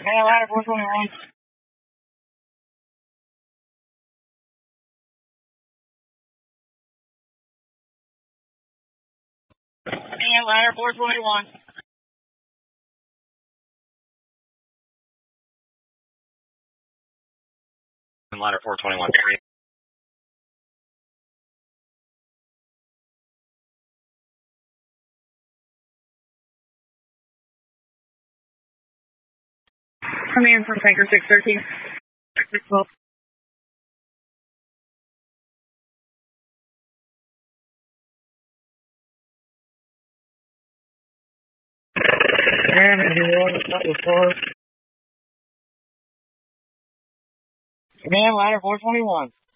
Command ladder 421. Command ladder 421. Ladder 421. Command from Tanker 613. 612. Command ladder 421.